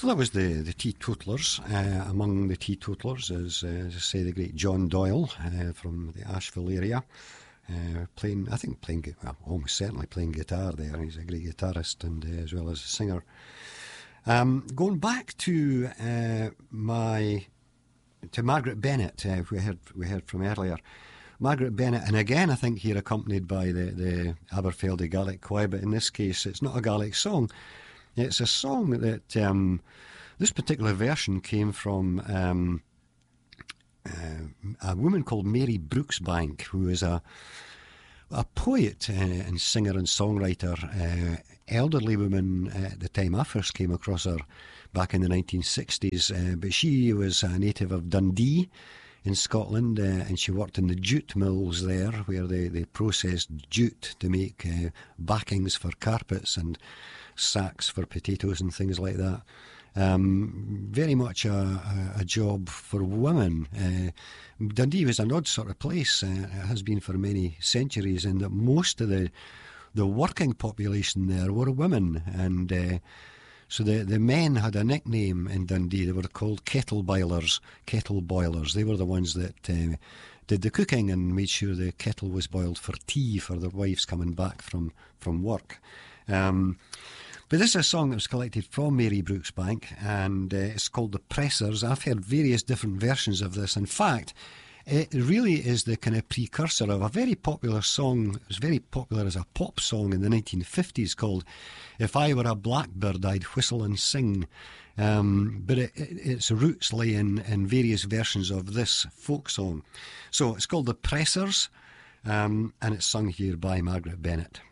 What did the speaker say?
So that was the Teetotalers. Among the Teetotalers is, as I say, the great John Doyle from the Asheville area. Almost certainly playing guitar there. He's a great guitarist and as well as a singer. Going back to Margaret Bennett, we heard from earlier. Margaret Bennett, and again I think here accompanied by the Aberfeldy Gaelic Choir, but in this case it's not a Gaelic song. It's a song that this particular version came from a woman called Mary Brooksbank, who is a poet and singer and songwriter, elderly woman at the time I first came across her back in the 1960s, but she was a native of Dundee in Scotland, and she worked in the jute mills there, where they processed jute to make backings for carpets and sacks for potatoes and things like that. Very much a job for women. Dundee was an odd sort of place. It has been for many centuries, and that most of the working population there were women, and so the men had a nickname in Dundee. They were called kettle boilers. They were the ones that did the cooking and made sure the kettle was boiled for tea for their wives coming back from work. But this is a song that was collected from Mary Brooksbank, and it's called The Pressers. I've heard various different versions of this. In fact, it really is the kind of precursor of a very popular song. It was very popular as a pop song in the 1950s called If I Were a Blackbird, I'd Whistle and Sing. But its roots lay in various versions of this folk song. So it's called The Pressers, and it's sung here by Margaret Bennett.